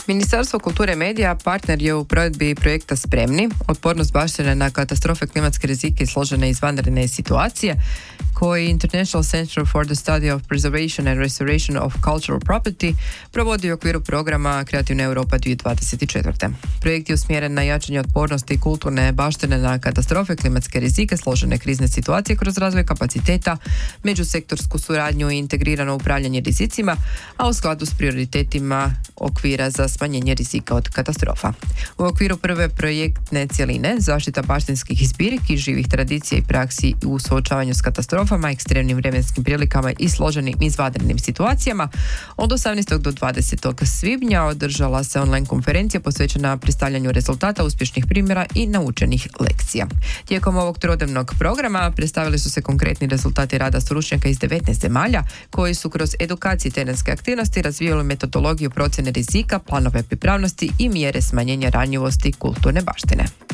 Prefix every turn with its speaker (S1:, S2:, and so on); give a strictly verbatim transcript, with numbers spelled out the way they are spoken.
S1: Ministarstvo kulture i medija partner je u provedbi projekta Spremni, otpornost baštine na katastrofe, klimatske rizike i složene izvanredne situacije, koji International Center for the Study of Preservation and Restoration of Cultural Property provodi u okviru programa Kreativna Europa dvije tisuće dvadeset četvrte. Projekt je usmjeren na jačanje otpornosti kulturne baštine na katastrofe, klimatske rizike, složene krizne situacije kroz razvoj kapaciteta, međusektorsku suradnju i integrirano upravljanje rizicima, a u skladu s prioritetima okvira za smanjenje rizika od katastrofa. U okviru prve projektne cjeline zaštita baštinskih zbirki, živih tradicija i praksi u suočavanju s katastrofama, ekstremnim vremenskim prilikama i složenim izvanrednim situacijama, od osamnaestog do dvadesetog svibnja održala se online konferencija posvećena predstavljanju rezultata, uspješnih primjera i naučenih lekcija. Tijekom ovog trodnevnog programa predstavili su se konkretni rezultati rada stručnjaka iz devetnaest zemalja koji su kroz edukacije i terenske aktivnosti razvijali metodologiju procjene rizika, planove pripravnosti i mjere smanjenja ranjivosti kulturne baštine.